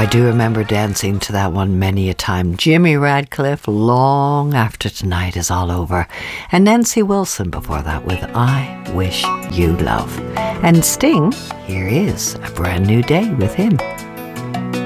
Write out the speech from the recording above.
I do remember dancing to that one many a time. Jimmy Radcliffe, Long After Tonight Is All Over. And Nancy Wilson before that with I Wish You Love. And Sting, here is A Brand New Day with him.